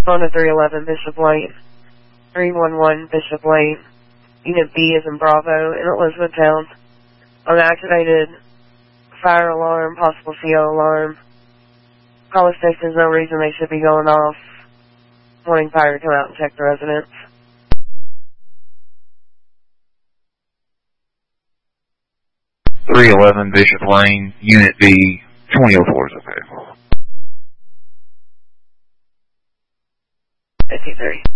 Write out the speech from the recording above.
On to 311 Bishop Lane. 311 Bishop Lane. Unit B is in Bravo in Elizabethtown. On activated fire alarm, possible CO alarm. Call the station, there's no reason they should be going off. Wanting fire to come out and check the residence. 311 Bishop Lane, Unit B, 2004 is okay. 53.